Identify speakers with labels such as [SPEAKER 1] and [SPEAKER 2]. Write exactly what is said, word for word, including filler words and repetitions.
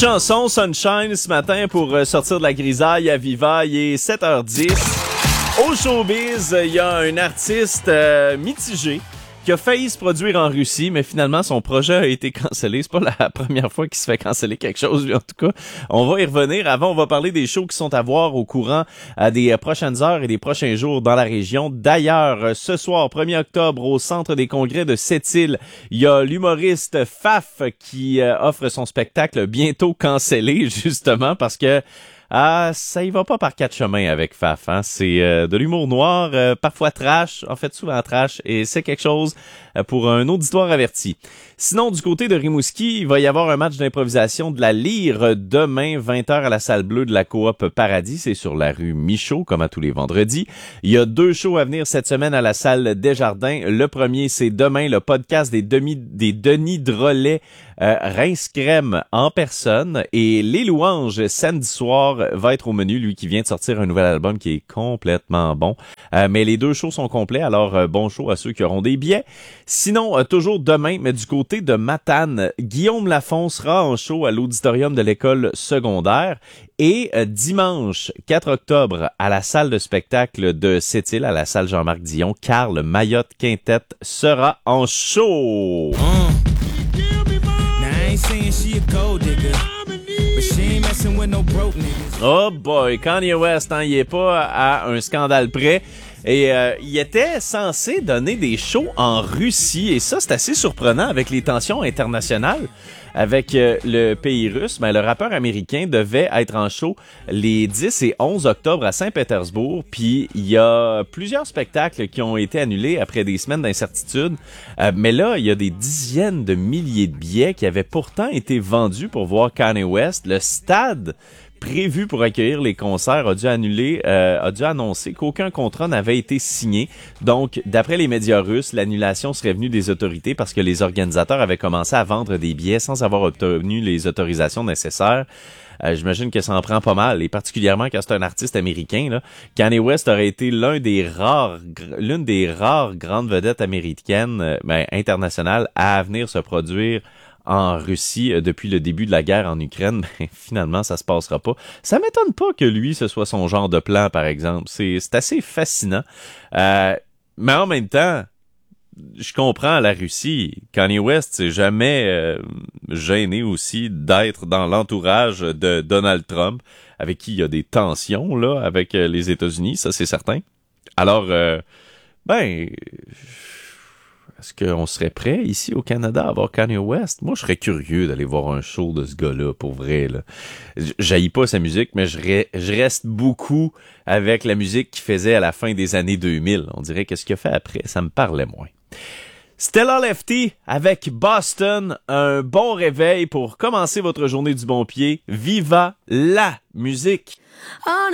[SPEAKER 1] chanson Sunshine ce matin pour sortir de la grisaille à Viva. Il est sept heures dix. Au showbiz, il y a un artiste euh, mitigé qui a failli se produire en Russie, mais finalement, son projet a été cancellé. C'est pas la première fois qu'il se fait canceller quelque chose, lui, en tout cas. On va y revenir. Avant, on va parler des shows qui sont à voir au courant euh, des prochaines heures et des prochains jours dans la région. D'ailleurs, ce soir, premier octobre, au Centre des congrès de Sept-Îles, il y a l'humoriste Faf qui euh, offre son spectacle bientôt cancellé, justement, parce que Ah, ça y va pas par quatre chemins avec Faf, hein. C'est euh, de l'humour noir, euh, parfois trash, en fait souvent trash, et c'est quelque chose euh, pour un auditoire averti. Sinon, du côté de Rimouski, il va y avoir un match d'improvisation de la Lyre demain, vingt heures à la salle bleue de la coop Paradis. C'est sur la rue Michaud, comme à tous les vendredis. Il y a deux shows à venir cette semaine à la salle Desjardins. Le premier, c'est demain, le podcast des, demi, des Denis Drolet, euh, Rince-Crème en personne. Et Les Louanges, samedi soir, va être au menu. Lui qui vient de sortir un nouvel album qui est complètement bon. Euh, mais les deux shows sont complets, alors euh, bon show à ceux qui auront des billets. Sinon, euh, toujours demain, mais du côté de Matane, Guillaume Lafont sera en show à l'auditorium de l'école secondaire. Et euh, dimanche quatre octobre, à la salle de spectacle de Sept-Îles, à la salle Jean-Marc Dion, Carl Mayotte Quintet sera en show. Mm. Oh boy, Kanye West, hein, il est pas à un scandale près. Et euh, il était censé donner des shows en Russie. Et ça, c'est assez surprenant avec les tensions internationales avec euh, le pays russe. Ben, le rappeur américain devait être en show les dix et onze octobre à Saint-Pétersbourg. Puis il y a plusieurs spectacles qui ont été annulés après des semaines d'incertitude. Euh, mais là, il y a des dizaines de milliers de billets qui avaient pourtant été vendus pour voir Kanye West. Le stade prévu pour accueillir les concerts a dû annuler, euh, a dû annoncer qu'aucun contrat n'avait été signé. Donc, d'après les médias russes, l'annulation serait venue des autorités parce que les organisateurs avaient commencé à vendre des billets sans avoir obtenu les autorisations nécessaires. Euh, j'imagine que ça en prend pas mal, et particulièrement quand c'est un artiste américain, là. Kanye West aurait été l'un des rares, l'une des rares grandes vedettes américaines, euh, ben, internationales à venir se produire en Russie euh, depuis le début de la guerre en Ukraine. Ben, finalement, ça se passera pas. Ça m'étonne pas que lui, ce soit son genre de plan, par exemple. C'est, c'est assez fascinant. Euh, mais en même temps, je comprends la Russie. Kanye West s'est jamais euh, gêné aussi d'être dans l'entourage de Donald Trump, avec qui il y a des tensions là avec euh, les États-Unis, ça c'est certain. Alors, euh, ben... Est-ce qu'on serait prêt ici au Canada à voir Kanye West? Moi, je serais curieux d'aller voir un show de ce gars-là, pour vrai, là. J'haïs pas sa musique, mais je, re- je reste beaucoup avec la musique qu'il faisait à la fin des années deux mille. On dirait que ce qu'il a fait après, ça me parlait moins. Stella Lefty avec Boston, un bon réveil pour commencer votre journée du bon pied. Viva la musique!